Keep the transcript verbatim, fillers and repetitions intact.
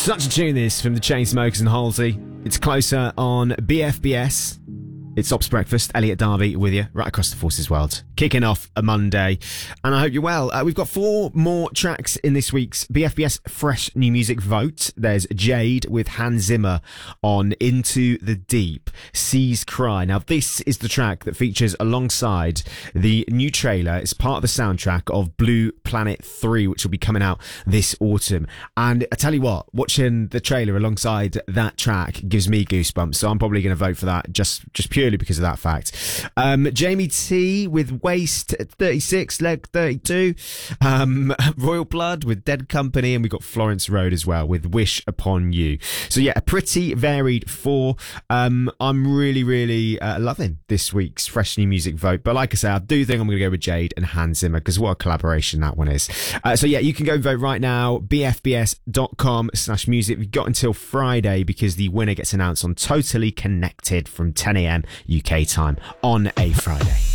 Such a tune this from the Chainsmokers and Halsey. It's Closer on B F B S. It's Ops Breakfast. Elliot Darby with you right across the Forces world. Kicking off a Monday. And I hope you're well. Uh, we've got four more tracks in this week's B F B S Fresh New Music Vote. There's Jade with Hans Zimmer on Into the Deep, Seas Cry. Now, this is the track that features alongside the new trailer. It's part of the soundtrack of Blue Planet three, which will be coming out this autumn. And I tell you what, watching the trailer alongside that track gives me goosebumps. So I'm probably going to vote for that just, just purely Purely because of that fact. Um, Jamie T with Waste thirty-six, Leg thirty-two. Um, Royal Blood with Dead Company. And we've got Florence Road as well with Wish Upon You. So yeah, a pretty varied four. Um, I'm really, really uh, loving this week's Fresh New Music Vote. But like I say, I do think I'm going to go with Jade and Hans Zimmer because what a collaboration that one is. Uh, so yeah, you can go vote right now. b f b s dot com slash music. We've got until Friday because the winner gets announced on Totally Connected from ten a.m. U K time on a Friday.